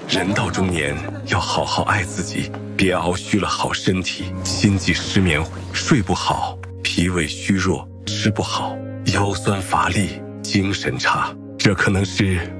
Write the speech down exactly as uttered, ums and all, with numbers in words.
人到中年要好好爱自己，别熬虚了好身体，心悸失眠，睡不好，脾胃虚弱，吃不好，腰酸乏力，精神差，这可能是